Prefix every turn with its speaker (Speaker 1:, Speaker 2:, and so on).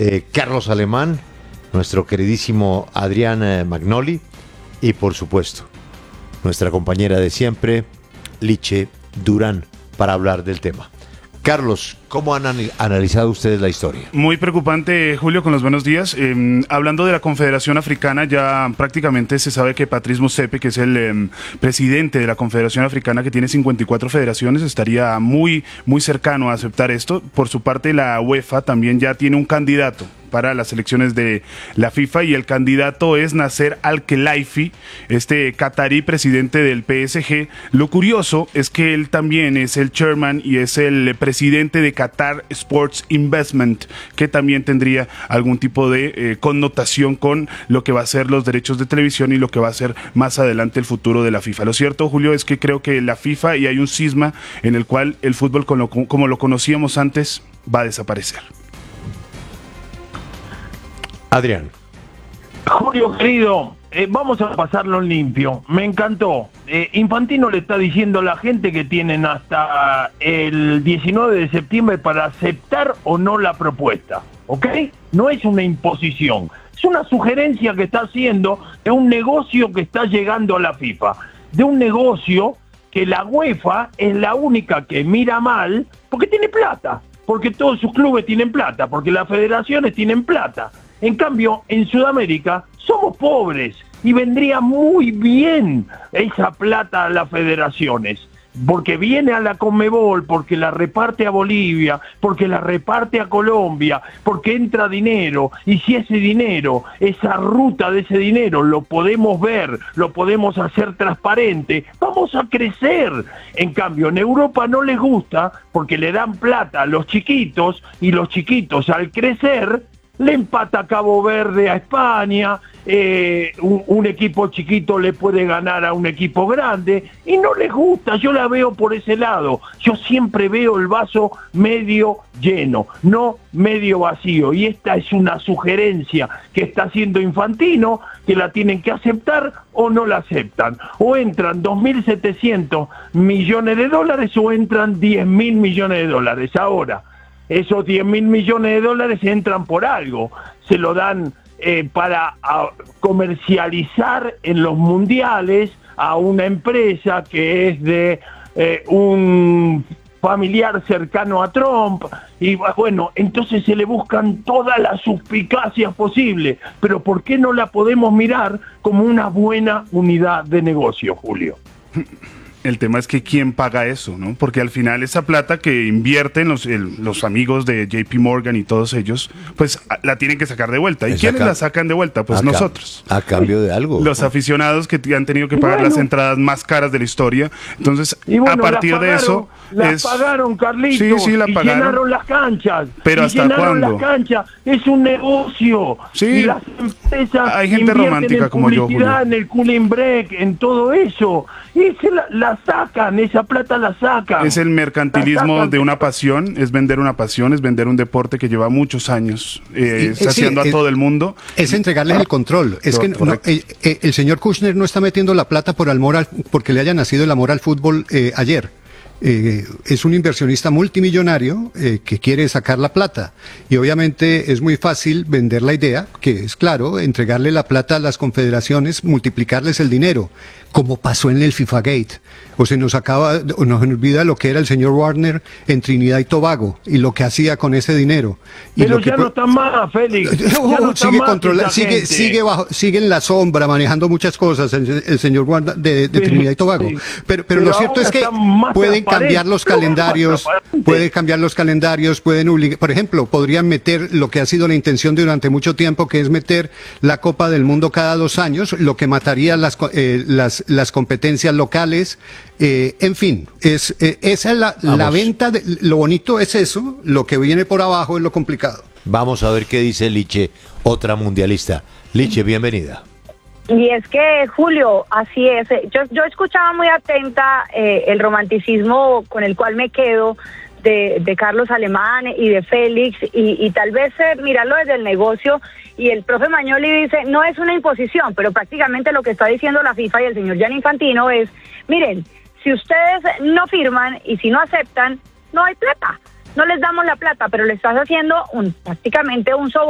Speaker 1: Carlos Alemán, nuestro queridísimo Adrián Magnoli y por supuesto nuestra compañera de siempre, Liche Durán, para hablar del tema. Carlos, ¿cómo han analizado ustedes la historia?
Speaker 2: Muy preocupante, Julio, con los buenos días. Hablando de la Confederación Africana, ya prácticamente se sabe que Patrice Motsepe, que es el presidente de la Confederación Africana, que tiene 54 federaciones, estaría muy cercano a aceptar esto. Por su parte, la UEFA también ya tiene un candidato para las elecciones de la FIFA, y el candidato es Nasser Al-Khelaifi, este catarí presidente del PSG. Lo curioso es que él también es el chairman y es el presidente de Qatar Sports Investment, que también tendría algún tipo de connotación con lo que va a ser los derechos de televisión y lo que va a ser más adelante el futuro de la FIFA. Lo cierto, Julio, es que creo que la FIFA, y hay un cisma en el cual el fútbol como lo conocíamos antes va a desaparecer.
Speaker 1: Adrián.
Speaker 3: Julio, querido, vamos a pasarlo limpio. Me encantó. Infantino le está diciendo a la gente que tienen hasta el 19 de septiembre para aceptar o no la propuesta, ¿ok? No es una imposición, es una sugerencia que está haciendo de un negocio que está llegando a la FIFA, de un negocio que la UEFA es la única que mira mal porque tiene plata, porque todos sus clubes tienen plata, porque las federaciones tienen plata. En cambio, en Sudamérica somos pobres y vendría muy bien esa plata a las federaciones, porque viene a la Conmebol, porque la reparte a Bolivia, porque la reparte a Colombia, porque entra dinero, y si ese dinero, esa ruta de ese dinero lo podemos ver, lo podemos hacer transparente, vamos a crecer. En cambio, en Europa no les gusta porque le dan plata a los chiquitos, y los chiquitos al crecer le empata Cabo Verde a España, un equipo chiquito le puede ganar a un equipo grande, y no les gusta. Yo la veo por ese lado. Yo siempre veo el vaso medio lleno, no medio vacío, y esta es una sugerencia que está haciendo Infantino, que la tienen que aceptar o no la aceptan. O entran 2.700 millones de dólares o entran 10.000 millones de dólares. Ahora, esos 10.000 millones de dólares entran por algo, se lo dan para comercializar en los mundiales a una empresa que es de un familiar cercano a Trump, y bueno, entonces se le buscan todas las suspicacias posibles, pero ¿por qué no la podemos mirar como una buena unidad de negocio, Julio?
Speaker 2: El tema es que ¿quién paga eso, no? Porque al final esa plata que invierten los amigos de JP Morgan y todos ellos, pues la tienen que sacar de vuelta. ¿Y quiénes la sacan de vuelta? Pues nosotros.
Speaker 1: A cambio de algo.
Speaker 2: Los aficionados que han tenido que pagar las entradas más caras de la historia. Entonces, a partir de eso...
Speaker 3: Las pagaron, Carlitos,
Speaker 2: sí, la
Speaker 3: y
Speaker 2: pagaron.
Speaker 3: llenaron las canchas.
Speaker 2: Pero ¿hasta cuándo?
Speaker 3: Las canchas, es un negocio.
Speaker 2: Sí,
Speaker 3: y las empresas
Speaker 2: hay gente romántica como yo, Julio.
Speaker 3: En el cooling break, en todo eso. Y la sacan, esa plata la sacan.
Speaker 2: Es el mercantilismo de una pasión, es vender una pasión, es vender un deporte que lleva muchos años saciando a todo el mundo.
Speaker 4: Es entregarles el control. Es que el señor Kushner no está metiendo la plata porque le haya nacido el amor al fútbol ayer. Es un inversionista multimillonario que quiere sacar la plata, y obviamente es muy fácil vender la idea, que es claro, entregarle la plata a las confederaciones, multiplicarles el dinero, como pasó en el FIFA Gate. O se nos olvida lo que era el señor Warner en Trinidad y Tobago y lo que hacía con ese dinero. Y
Speaker 3: pero
Speaker 4: lo
Speaker 3: ya no está más, Félix.
Speaker 4: Sigue en la sombra manejando muchas cosas el señor Warner de Trinidad y Tobago.
Speaker 3: Sí.
Speaker 4: Pero lo cierto es que pueden cambiar los calendarios, pueden obligar, por ejemplo, podrían meter lo que ha sido la intención durante mucho tiempo, que es meter la Copa del Mundo cada 2 años, lo que mataría las competencias locales. En fin, esa es la venta. Lo bonito es eso, lo que viene por abajo es lo complicado.
Speaker 1: Vamos a ver qué dice Liche, otra mundialista. Liche, bienvenida.
Speaker 5: Y es que, Julio, así es. Yo escuchaba muy atenta el romanticismo con el cual me quedo de Carlos Alemán y de Félix, y tal vez mirarlo desde el negocio. Y el profe Magnoli dice, no es una imposición, pero prácticamente lo que está diciendo la FIFA y el señor Gianni Infantino es, miren, si ustedes no firman y si no aceptan, no hay plata. No les damos la plata, pero le estás haciendo prácticamente un soborno